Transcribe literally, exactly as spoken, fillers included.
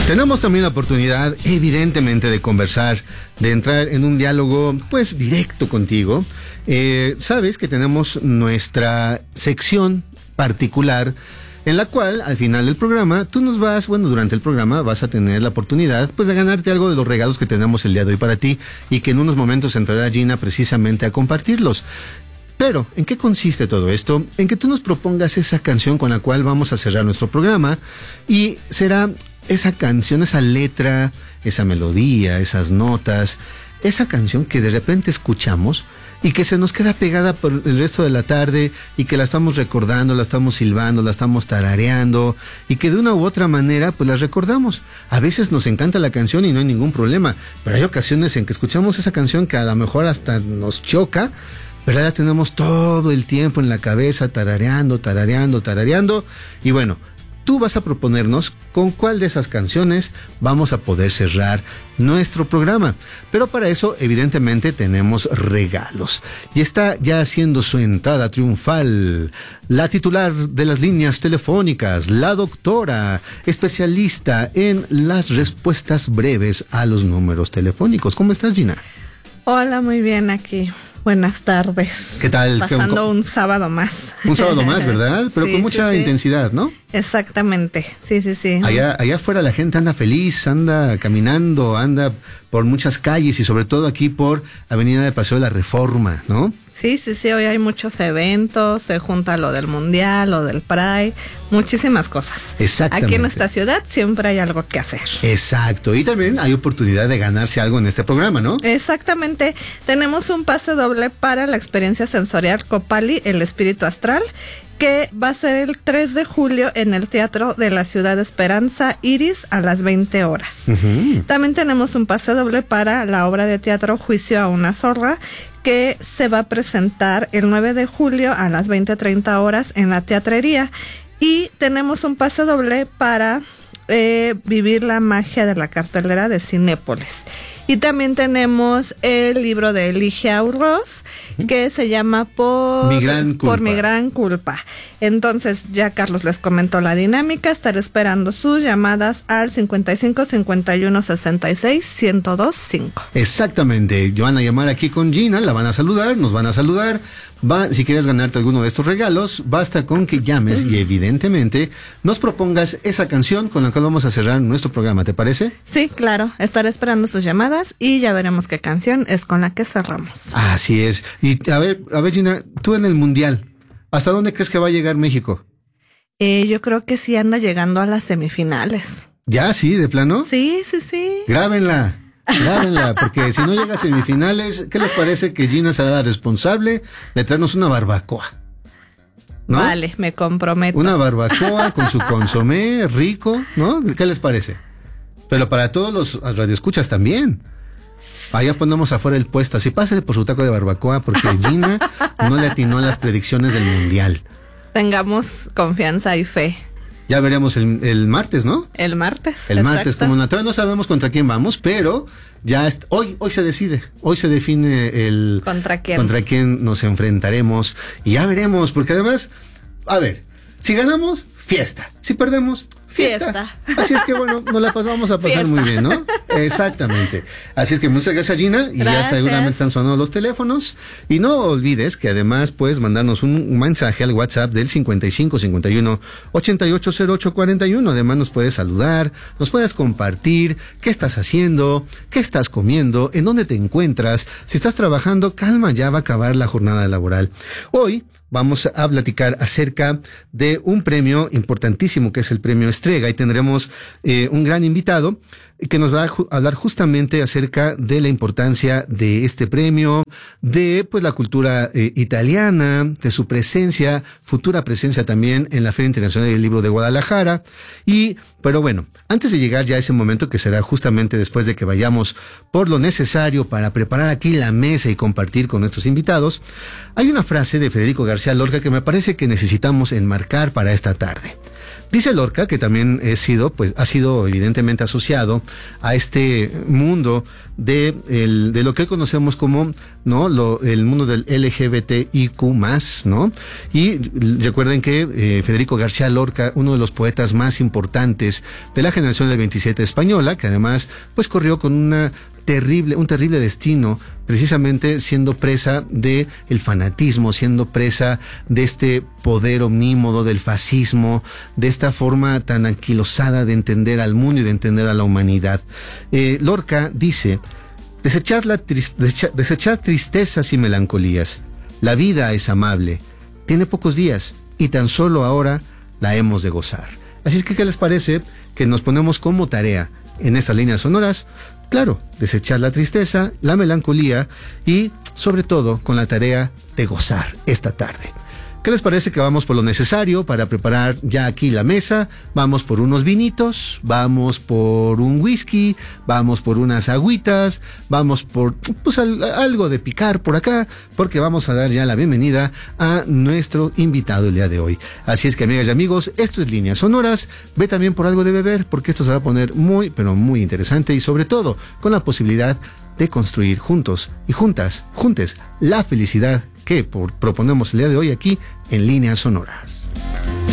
Tenemos también la oportunidad, evidentemente, de conversar, de entrar en un diálogo, pues, directo contigo. Eh, sabes que tenemos nuestra sección particular en la cual, al final del programa, tú nos vas, bueno, durante el programa vas a tener la oportunidad, pues, de ganarte algo de los regalos que tenemos el día de hoy para ti y que en unos momentos entrará Gina precisamente a compartirlos. Pero, ¿en qué consiste todo esto? En que tú nos propongas esa canción con la cual vamos a cerrar nuestro programa y será esa canción, esa letra, esa melodía, esas notas, esa canción que de repente escuchamos y que se nos queda pegada por el resto de la tarde y que la estamos recordando, la estamos silbando, la estamos tarareando y que de una u otra manera pues la recordamos. A veces nos encanta la canción y no hay ningún problema, pero hay ocasiones en que escuchamos esa canción que a lo mejor hasta nos choca, pero ya tenemos todo el tiempo en la cabeza tarareando, tarareando, tarareando y bueno, tú vas a proponernos con cuál de esas canciones vamos a poder cerrar nuestro programa. Pero para eso, evidentemente, tenemos regalos. Y está ya haciendo su entrada triunfal la titular de las líneas telefónicas, la doctora, especialista en las respuestas breves a los números telefónicos. ¿Cómo estás, Gina? Hola, muy bien aquí. Buenas tardes. ¿Qué tal? Pasando un sábado más. Un sábado más, ¿verdad? Pero sí, con mucha sí, sí. intensidad, ¿no? Exactamente, sí, sí, sí. Allá, allá afuera la gente anda feliz, anda caminando, anda por muchas calles y sobre todo aquí por Avenida de Paseo de la Reforma, ¿no? Sí, sí, sí, hoy hay muchos eventos, se junta lo del Mundial, lo del Pride, muchísimas cosas. Exactamente. Aquí en esta ciudad siempre hay algo que hacer. Exacto, y también hay oportunidad de ganarse algo en este programa, ¿no? Exactamente, tenemos un pase doble para la experiencia sensorial Copali, el espíritu astral, que va a ser el tres de julio en el Teatro de la Ciudad de Esperanza Iris a las veinte horas. Uh-huh. También tenemos un pase doble para la obra de teatro Juicio a una zorra, que se va a presentar el nueve de julio a las veinte treinta horas en la teatrería. Y tenemos un pase doble para eh, vivir la magia de la cartelera de Cinépolis. Y también tenemos el libro de Ligia Urroz, que se llama Por mi gran culpa. Por mi gran culpa. Entonces, ya Carlos les comentó la dinámica. Estaré esperando sus llamadas al cincuenta y cinco cincuenta y uno sesenta y seis ciento dos cinco. Exactamente. Van a llamar aquí con Gina, la van a saludar, nos van a saludar. Va, si quieres ganarte alguno de estos regalos, basta con que llames y evidentemente nos propongas esa canción con la cual vamos a cerrar nuestro programa. ¿Te parece? Sí, claro. Estaré esperando sus llamadas y ya veremos qué canción es con la que cerramos. Así es. Y a ver, a ver, Gina, tú en el Mundial, ¿hasta dónde crees que va a llegar México? Eh, yo creo que sí anda llegando a las semifinales. ¿Ya? ¿Sí? ¿De plano? Sí, sí, sí. Grábenla. Grábenla, porque si no llega a semifinales, ¿qué les parece que Gina será la responsable de traernos una barbacoa? ¿No? Vale, me comprometo. Una barbacoa con su consomé rico, ¿no? ¿Qué les parece? Pero para todos los radioescuchas también. Allá ponemos afuera el puesto, así pásale por su taco de barbacoa, porque Gina no le atinó a las predicciones del Mundial. Tengamos confianza y fe. Ya veremos el, el martes, ¿no? El martes. El exacto. martes, como todavía no sabemos contra quién vamos, pero ya est- hoy, hoy se decide, hoy se define el ¿Contra quién? contra quién nos enfrentaremos y ya veremos, porque además, a ver, si ganamos, fiesta, si perdemos, fiesta. fiesta. Así es que bueno, nos la pasamos a pasar fiesta. Muy bien, ¿no? Exactamente. Así es que muchas gracias, Gina, y gracias. ya seguramente están sonando los teléfonos y no olvides que además puedes mandarnos un mensaje al WhatsApp del cincuenta y cinco cincuenta y uno ochenta y ocho cero ocho cuarenta y uno. Además nos puedes saludar, nos puedes compartir qué estás haciendo, qué estás comiendo, en dónde te encuentras. Si estás trabajando, calma, ya va a acabar la jornada laboral. Hoy vamos a platicar acerca de un premio importantísimo que es el premio Estrega y tendremos eh, un gran invitado que nos va a ju- hablar justamente acerca de la importancia de este premio, de pues la cultura eh, italiana, de su presencia, futura presencia también en la Feria Internacional del Libro de Guadalajara. Y, pero bueno, antes de llegar ya a ese momento que será justamente después de que vayamos por lo necesario para preparar aquí la mesa y compartir con nuestros invitados, hay una frase de Federico García Lorca que me parece que necesitamos enmarcar para esta tarde. Dice Lorca que también he sido, pues, ha sido evidentemente asociado a este mundo de, el, de lo que conocemos como, ¿no? Lo, el mundo del L G B T I Q más, ¿no? Y recuerden que eh, Federico García Lorca, uno de los poetas más importantes de la generación del veintisiete española, que además, pues, corrió con una terrible, un terrible destino, precisamente siendo presa de el fanatismo, siendo presa de este poder omnímodo del fascismo, de esta forma tan anquilosada de entender al mundo y de entender a la humanidad. Eh, Lorca dice: desechar, la tris- desecha- desechar tristezas y melancolías. La vida es amable, tiene pocos días y tan solo ahora la hemos de gozar. Así es que, ¿qué les parece que nos ponemos como tarea en estas líneas sonoras? Claro, desechar la tristeza, la melancolía y, sobre todo, con la tarea de gozar esta tarde. ¿Qué les parece que vamos por lo necesario para preparar ya aquí la mesa? Vamos por unos vinitos, vamos por un whisky, vamos por unas agüitas, vamos por pues al, algo de picar por acá, porque vamos a dar ya la bienvenida a nuestro invitado el día de hoy. Así es que, amigas y amigos, esto es Líneas Sonoras. Ve también por algo de beber, porque esto se va a poner muy, pero muy interesante y sobre todo con la posibilidad de construir juntos y juntas, juntes, la felicidad que por, proponemos el día de hoy aquí en Líneas Sonoras.